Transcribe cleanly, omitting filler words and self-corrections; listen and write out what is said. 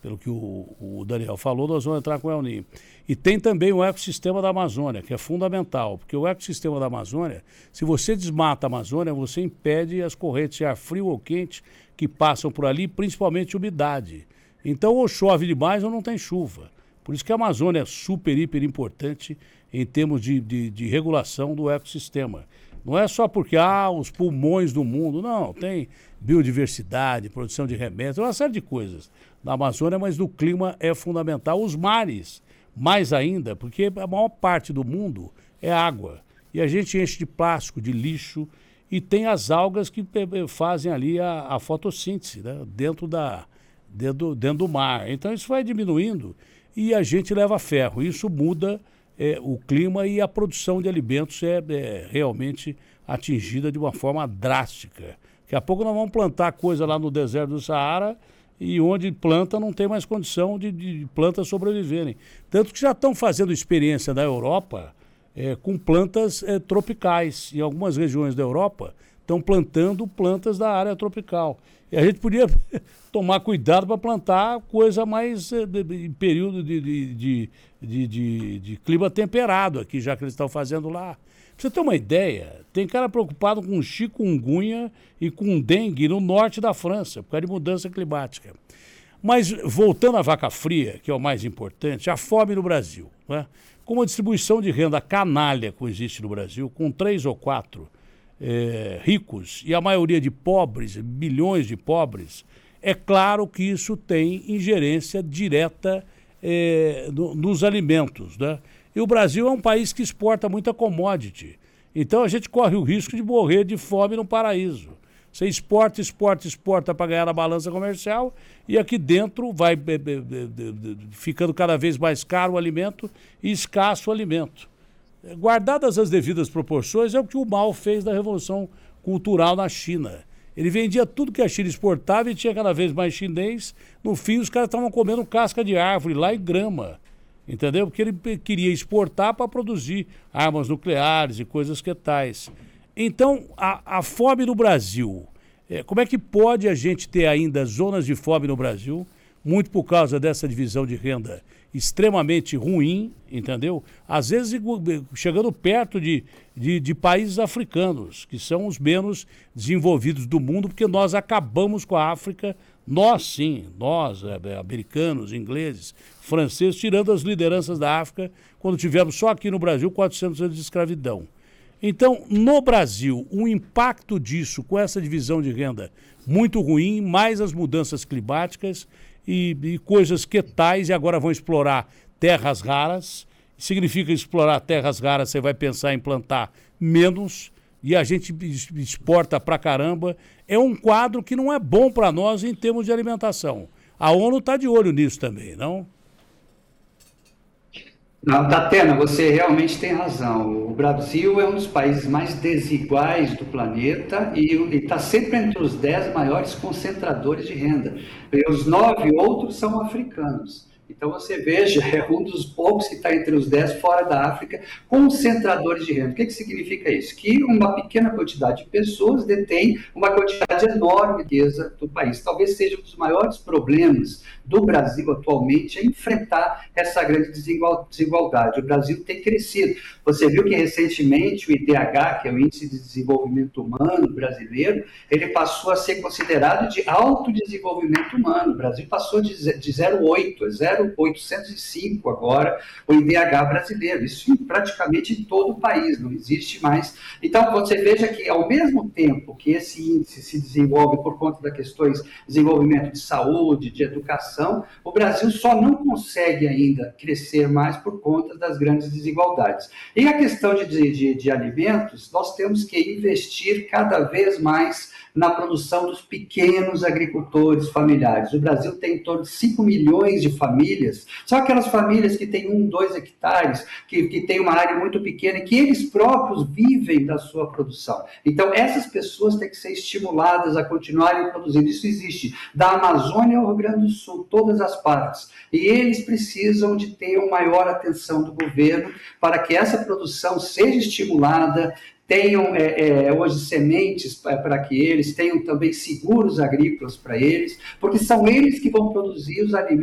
pelo que o Daniel falou, nós vamos entrar com o El Niño. E tem também o ecossistema da Amazônia, que é fundamental, porque o ecossistema da Amazônia, se você desmata a Amazônia, você impede as correntes de ar frio ou quente que passam por ali, principalmente umidade. Então, ou chove demais ou não tem chuva. Por isso que a Amazônia é super, hiper importante em termos de regulação do ecossistema. Não é só porque, os pulmões do mundo, não, tem biodiversidade, produção de remédios, uma série de coisas na Amazônia, mas no clima é fundamental. Os mares, mais ainda, porque a maior parte do mundo é água. E a gente enche de plástico, de lixo, e tem as algas que fazem ali a fotossíntese, né, dentro do mar. Então isso vai diminuindo e a gente leva ferro. Isso muda o clima e a produção de alimentos é realmente atingida de uma forma drástica. Daqui a pouco nós vamos plantar coisa lá no deserto do Saara e onde planta não tem mais condição de plantas sobreviverem. Tanto que já estão fazendo experiência na Europa com plantas tropicais. Em algumas regiões da Europa estão plantando plantas da área tropical. E a gente podia tomar cuidado para plantar coisa mais em período de clima temperado aqui, já que eles estão fazendo lá. Pra você ter uma ideia, tem cara preocupado com chikungunya e com dengue no norte da França, por causa de mudança climática. Mas, voltando à vaca fria, que é o mais importante, a fome no Brasil, né? Com uma distribuição de renda canalha que existe no Brasil, com 3 ou 4 ricos e a maioria de pobres, milhões de pobres, é claro que isso tem ingerência direta nos alimentos, né? E o Brasil é um país que exporta muita commodity. Então a gente corre o risco de morrer de fome no paraíso. Você exporta para ganhar na balança comercial e aqui dentro vai ficando cada vez mais caro o alimento e escasso o alimento. Guardadas as devidas proporções, é o que o Mao fez na Revolução Cultural na China. Ele vendia tudo que a China exportava e tinha cada vez mais chinês. No fim, os caras estavam comendo casca de árvore lá e grama, entendeu? Porque ele queria exportar para produzir armas nucleares e coisas que tais. Então, a fome no Brasil, como é que pode a gente ter ainda zonas de fome no Brasil? Muito por causa dessa divisão de renda extremamente ruim, entendeu? Às vezes chegando perto de países africanos, que são os menos desenvolvidos do mundo, porque nós acabamos com a África, nós sim, nós, americanos, ingleses, franceses, tirando as lideranças da África, quando tivemos só aqui no Brasil 400 anos de escravidão. Então, no Brasil, o impacto disso, com essa divisão de renda muito ruim, mais as mudanças climáticas e coisas que tais, e agora vão explorar terras raras. Significa explorar terras raras, você vai pensar em plantar menos, e a gente exporta pra caramba. É um quadro que não é bom para nós em termos de alimentação. A ONU está de olho nisso também, não? Não, Tatena, você realmente tem razão. O Brasil é um dos países mais desiguais do planeta e está sempre entre os 10 maiores concentradores de renda. E os 9 outros são africanos. Então você veja, é um dos poucos que está entre os 10 fora da África, concentradores de renda. O que significa isso? Que uma pequena quantidade de pessoas detém uma quantidade enorme de riqueza do país. Talvez seja um dos maiores problemas do Brasil atualmente é enfrentar essa grande desigualdade. O Brasil tem crescido. Você viu que recentemente o IDH, que é o Índice de Desenvolvimento Humano brasileiro, ele passou a ser considerado de alto desenvolvimento humano. O Brasil passou de 0,8 a 0,805 agora o IDH brasileiro. Isso praticamente em todo o país, não existe mais. Então, você veja que ao mesmo tempo que esse índice se desenvolve por conta das questões de desenvolvimento de saúde, de educação, o Brasil só não consegue ainda crescer mais por conta das grandes desigualdades. E a questão de alimentos, nós temos que investir cada vez mais na produção dos pequenos agricultores familiares. O Brasil tem em torno de 5 milhões de famílias, são aquelas famílias que têm 1, 2 hectares, que têm uma área muito pequena e que eles próprios vivem da sua produção. Então, essas pessoas têm que ser estimuladas a continuarem produzindo. Isso existe da Amazônia ao Rio Grande do Sul, todas as partes. E eles precisam de ter uma maior atenção do governo para que essa produção seja estimulada, tenham hoje sementes para que eles tenham também seguros agrícolas para eles, porque são eles que vão produzir os alimentos